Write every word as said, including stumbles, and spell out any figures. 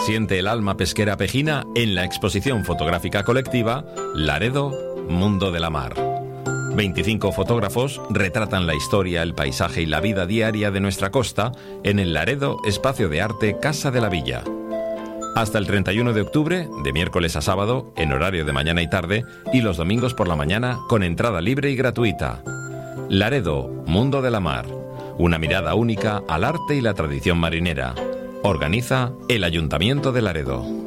Siente el alma pesquera pejina en la exposición fotográfica colectiva Laredo, Mundo de la Mar. veinticinco fotógrafos retratan la historia, el paisaje y la vida diaria de nuestra costa en el Laredo Espacio de Arte Casa de la Villa. Hasta el treinta y uno de octubre, de miércoles a sábado, en horario de mañana y tarde, y los domingos por la mañana con entrada libre y gratuita. Laredo, Mundo de la Mar. Una mirada única al arte y la tradición marinera. Organiza el Ayuntamiento de Laredo.